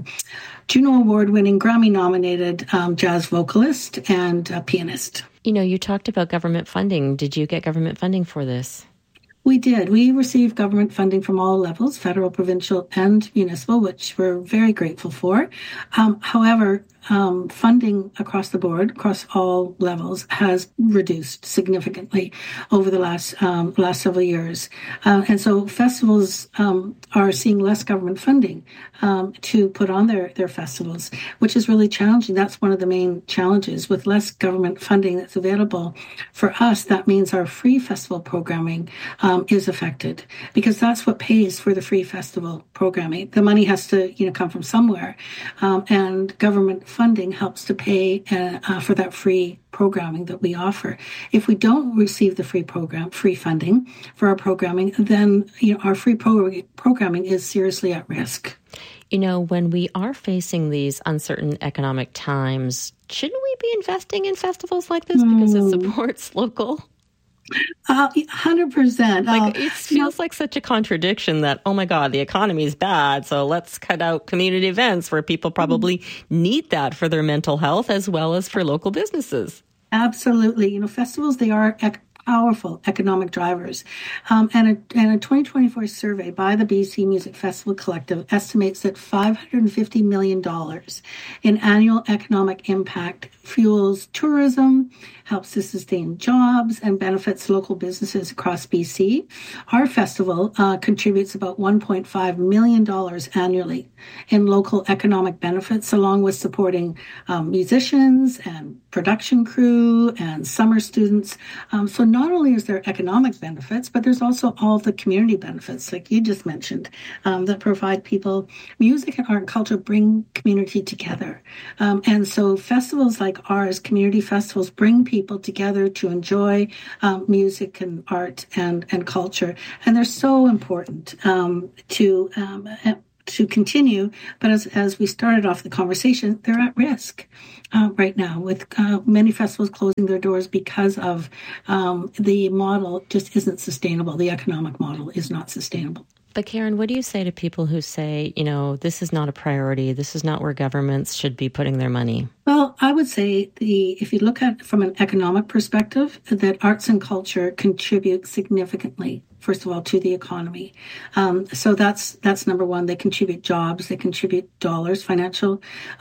Juno Award-winning, Grammy-nominated jazz vocalist and pianist. You know, you talked about government funding. Did you get government funding for this? We did. We received government funding from all levels, federal, provincial, and municipal, which we're very grateful for. However, funding across the board, across all levels, has reduced significantly over the last several years. And so festivals are seeing less government funding to put on their festivals, which is really challenging. That's one of the main challenges. With less government funding that's available for us, that means our free festival programming is affected, because that's what pays for the free festival programming. The money has to come from somewhere, and government funding helps to pay for that free programming that we offer. If we don't receive the free funding for our programming, then our free programming is seriously at risk. You know, when we are facing these uncertain economic times, shouldn't we be investing in festivals like this because it supports local? 100%. Like, it feels like such a contradiction that, oh my God, the economy is bad, so let's cut out community events where people probably need that for their mental health as well as for local businesses. Absolutely. You know, festivals, they are powerful economic drivers. And a 2024 survey by the BC Music Festival Collective estimates that $550 million in annual economic impact fuels tourism, helps to sustain jobs, and benefits local businesses across BC. Our festival contributes about $1.5 million annually in local economic benefits, along with supporting musicians and production crew and summer students. So not only is there economic benefits, but there's also all the community benefits, like you just mentioned, that provide people. Music and art and culture bring community together. And so festivals like ours, community festivals, bring people together to enjoy music and art and culture. And they're so important to continue. But as we started off the conversation, they're at risk right now, with many festivals closing their doors because of the model just isn't sustainable. The economic model is not sustainable. But Karen, what do you say to people who say, you know, this is not a priority, this is not where governments should be putting their money? Well, I would say if you look at it from an economic perspective, that arts and culture contribute significantly, first of all, to the economy. So that's number one. They contribute jobs, they contribute dollars, financial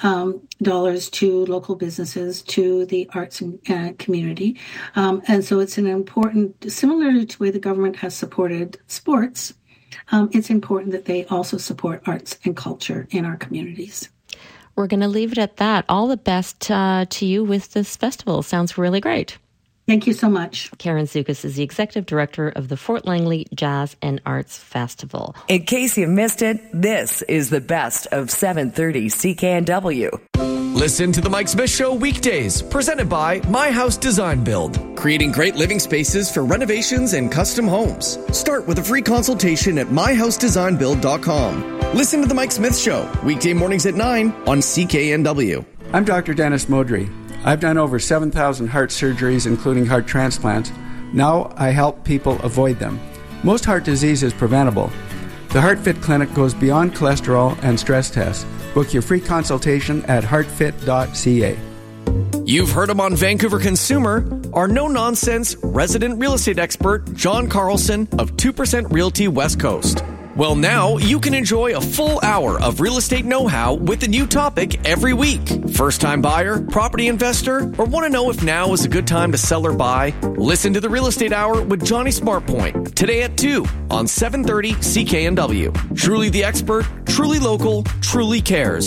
dollars to local businesses, to the arts and community. And so it's an important, similar to the way the government has supported sports, it's important that they also support arts and culture in our communities. We're going to leave it at that. All the best to you with this festival. Sounds really great. Thank you so much. Karen Zukas is the Executive Director of the Fort Langley Jazz and Arts Festival. In case you missed it, this is the best of 730 CKNW. Listen to The Mike Smith Show weekdays, presented by My House Design Build, creating great living spaces for renovations and custom homes. Start with a free consultation at myhousedesignbuild.com. Listen to The Mike Smith Show, weekday mornings at 9 on CKNW. I'm Dr. Dennis Modry. I've done over 7,000 heart surgeries, including heart transplants. Now I help people avoid them. Most heart disease is preventable. The HeartFit Clinic goes beyond cholesterol and stress tests. Book your free consultation at heartfit.ca. You've heard him on Vancouver Consumer, our no-nonsense resident real estate expert, John Carlson of 2% Realty West Coast. Well, now you can enjoy a full hour of real estate know-how with a new topic every week. First-time buyer, property investor, or want to know if now is a good time to sell or buy? Listen to the Real Estate Hour with Johnny Smartpoint today at 2 on 730 CKNW. Truly the expert, truly local, truly cares.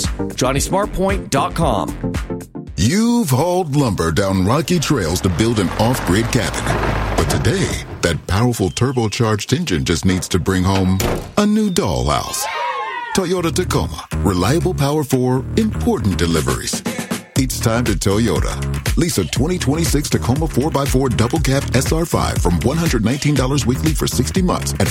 JohnnySmartPoint.com. You've hauled lumber down rocky trails to build an off-grid cabin. But today, that powerful turbocharged engine just needs to bring home a new dollhouse. Toyota Tacoma. Reliable power for important deliveries. It's time to Toyota. Lease a 2026 Tacoma 4x4 double cab SR5 from $119 weekly for 60 months at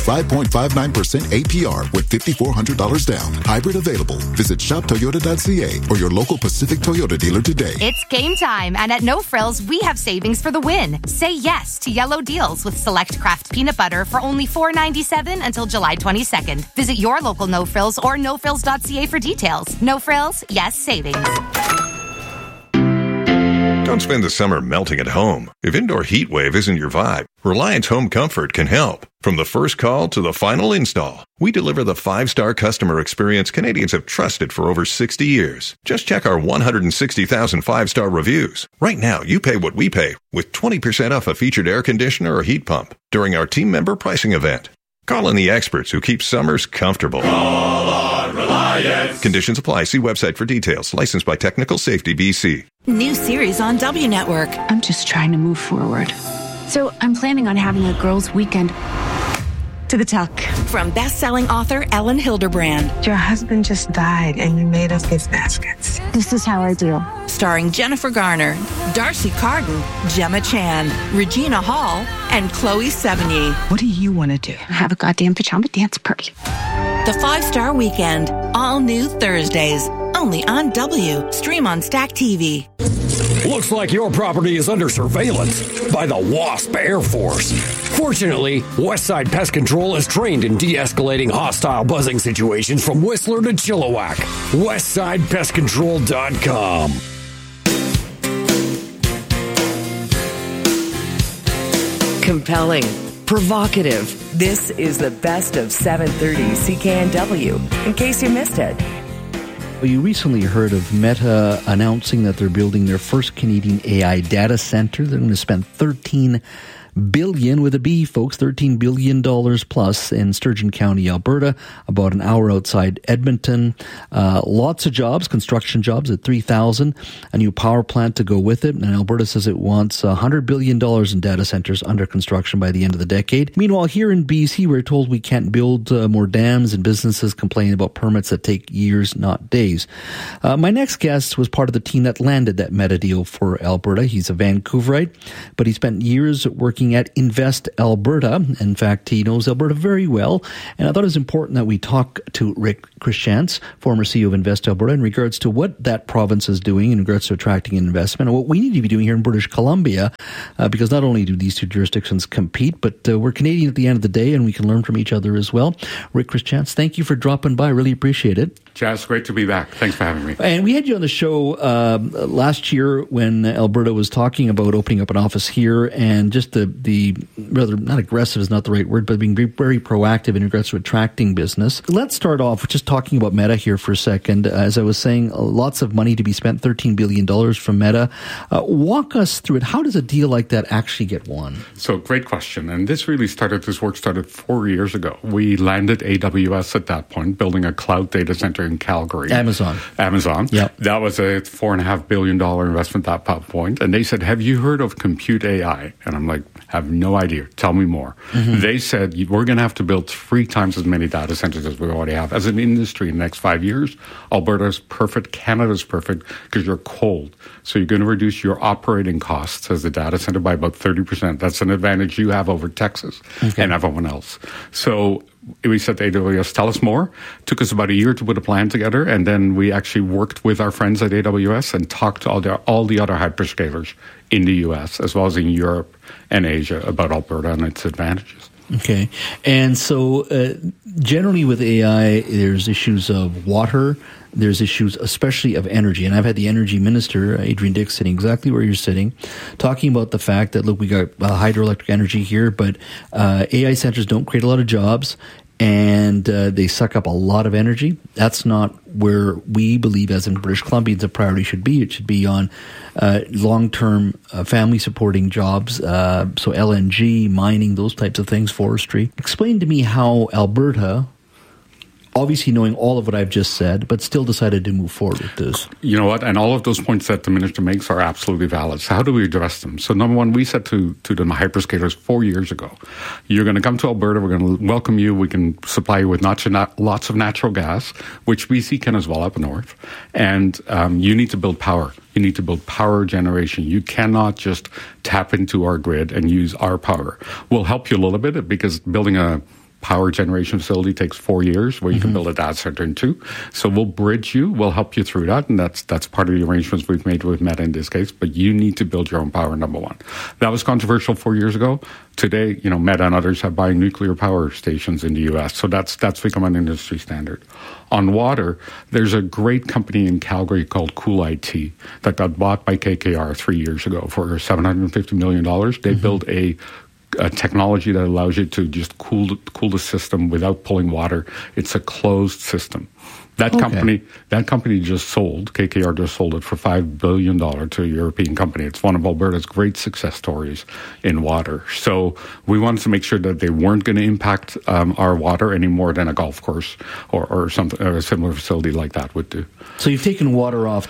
5.59% APR with $5,400 down. Hybrid available. Visit shoptoyota.ca or your local Pacific Toyota dealer today. It's game time, and at No Frills, we have savings for the win. Say yes to yellow deals with select craft peanut butter for only $4.97 until July 22nd. Visit your local No Frills or nofrills.ca for details. No Frills, yes savings. Don't spend the summer melting at home. If indoor heat wave isn't your vibe, Reliance Home Comfort can help. From the first call to the final install, we deliver the 5-star customer experience Canadians have trusted for over 60 years. Just check our 160,000 5-star reviews. Right now, you pay what we pay with 20% off a featured air conditioner or heat pump during our team member pricing event. Call in the experts who keep summers comfortable. Call on Reliance. Conditions apply. See website for details. Licensed by Technical Safety BC. New series on W Network. I'm just trying to move forward. So I'm planning on having a girls' weekend. To the tuck. From best-selling author Ellen Hilderbrand. Your husband just died and you made us his baskets. This is how I do. Starring Jennifer Garner, Darcy Carden, Gemma Chan, Regina Hall, and Chloe Sevigny. What do you want to do? Have a goddamn pajama dance party. The 5-Star Weekend. All new Thursdays. Only on W. Stream on Stack TV. Looks like your property is under surveillance by the WASP Air Force. Fortunately, Westside Pest Control is trained in de-escalating hostile buzzing situations from Whistler to Chilliwack. WestsidePestControl.com. Compelling, provocative. This is the best of 730 CKNW, in case you missed it. You recently heard of Meta announcing that they're building their first Canadian AI data center. They're going to spend $13 billion with a B, folks, $13 billion plus in Sturgeon County, Alberta, about an hour outside Edmonton. Lots of jobs, construction jobs at 3,000, a new power plant to go with it. And Alberta says it wants $100 billion in data centers under construction by the end of the decade. Meanwhile, here in BC, we're told we can't build more dams, and businesses complain about permits that take years, not days. My next guest was part of the team that landed that Meta deal for Alberta. He's a Vancouverite, but he spent years working at Invest Alberta. In fact, he knows Alberta very well. And I thought it was important that we talk to Rick Christians, former CEO of Invest Alberta, in regards to what that province is doing in regards to attracting investment and what we need to be doing here in British Columbia, because not only do these two jurisdictions compete, but we're Canadian at the end of the day, and we can learn from each other as well. Rick Christians, thank you for dropping by. I really appreciate it. Jazz, great to be back. Thanks for having me. And we had you on the show last year when Alberta was talking about opening up an office here, and just the rather, not aggressive is not the right word, but being very proactive in regards to attracting business. Let's start off with just talking about Meta here for a second. As I was saying, lots of money to be spent, $13 billion from Meta. Walk us through it. How does a deal like that actually get won? So, great question. And this work started 4 years ago. We landed AWS at that point, building a cloud data center in Calgary. Amazon. Yep. That was a $4.5 billion investment at that point. And they said, have you heard of Compute AI? And I'm like, have no idea. Tell me more. Mm-hmm. They said, we're going to have to build 3 times as many data centers as we already have. As an industry in the next 5 years, Alberta's perfect, Canada's perfect, because you're cold. So you're going to reduce your operating costs as a data center by about 30%. That's an advantage you have over Texas and everyone else. So we said to AWS, tell us more. Took us about a year to put a plan together, and then we actually worked with our friends at AWS and talked to all the other hyperscalers in the U.S. as well as in Europe and Asia about Alberta and its advantages. Okay. And so generally with AI, there's issues of water, there's issues especially of energy. And I've had the energy minister, Adrian Dix, sitting exactly where you're sitting, talking about the fact that, look, we got hydroelectric energy here, but AI centers don't create a lot of jobs, and they suck up a lot of energy. That's not where we believe, as in British Columbia, the priority should be. It should be on long-term family-supporting jobs, so LNG, mining, those types of things, forestry. Explain to me how Alberta, obviously knowing all of what I've just said, but still decided to move forward with this. You know what? And all of those points that the minister makes are absolutely valid. So how do we address them? So number one, we said to the hyperscalers 4 years ago, you're going to come to Alberta, we're going to welcome you, we can supply you with lots of natural gas, which BC can as well up north, and you need to build power. You need to build power generation. You cannot just tap into our grid and use our power. We'll help you a little bit because building a power generation facility takes 4 years, where you can build a data center in 2. So we'll bridge you. We'll help you through that. And that's part of the arrangements we've made with Meta in this case. But you need to build your own power, number one. That was controversial 4 years ago. Today, Meta and others have buying nuclear power stations in the U.S. So that's become an industry standard. On water, there's a great company in Calgary called Cool IT that got bought by KKR 3 years ago for $750 million. They built a technology that allows you to just cool the system without pulling water. It's a closed system. That company just sold, KKR just sold it for $5 billion to a European company. It's one of Alberta's great success stories in water. So we wanted to make sure that they weren't going to impact our water any more than a golf course or something, or a similar facility like that would do. So you've taken water off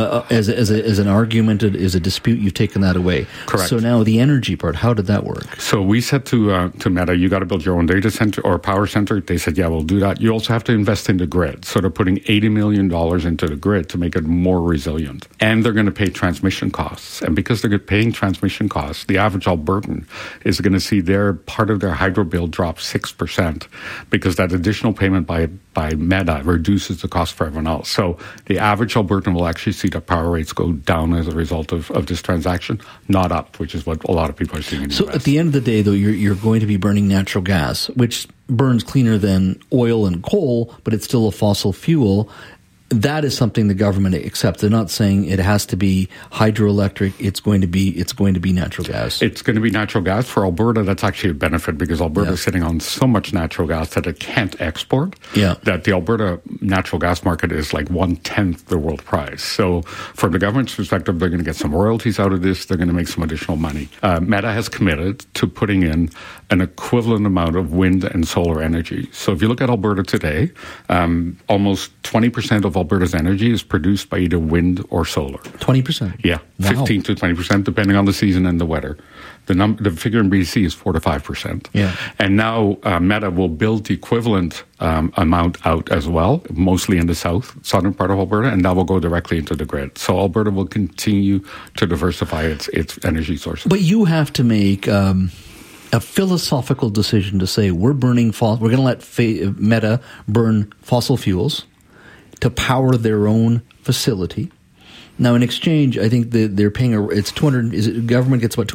as an argument, as a dispute. You've taken that away. Correct. So now the energy part, how did that work? So we said to Meta, you got to build your own data center or power center. They said, yeah, we'll do that. You also have to invest in the grid. grid. So they're putting $80 million into the grid to make it more resilient. And they're going to pay transmission costs. And because they're paying transmission costs, the average Albertan is going to see their part of their hydro bill drop 6% because that additional payment by Meta reduces the cost for everyone else. So the average Albertan will actually see their power rates go down as a result of this transaction, not up, which is what a lot of people are seeing in the US. So at the end of the day, though, you're going to be burning natural gas, which burns cleaner than oil and coal, but it's still a fossil fuel. That is something the government accepts. They're not saying it has to be hydroelectric. It's going to be natural gas. It's going to be natural gas. For Alberta, that's actually a benefit because Alberta is sitting on so much natural gas that it can't export. Yeah. That the Alberta natural gas market is like 1/10 the world price. So from the government's perspective, they're going to get some royalties out of this. They're going to make some additional money. Meta has committed to putting in an equivalent amount of wind and solar energy. So if you look at Alberta today, almost 20% of Alberta's energy is produced by either wind or solar. 20%? Yeah, wow. 15 to 20%, depending on the season and the weather. The figure in BC is 4 to 5%. Yeah. And now Meta will build the equivalent amount out as well, mostly in the southern part of Alberta, and that will go directly into the grid. So Alberta will continue to diversify its energy sources. But you have to make a philosophical decision to say we're going to let Meta burn fossil fuels to power their own facility. Now, in exchange, I think they're paying government gets about